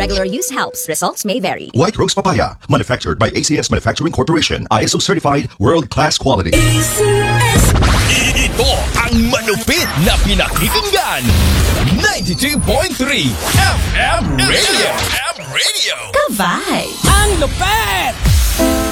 Regular use helps. Results may vary. White Rose Papaya, manufactured by ACS Manufacturing Corporation. ISO certified, world-class quality. Ito ang manupit na pinakikinggan. 92.3 FM Radio. Ka-vibe! Ang lupet!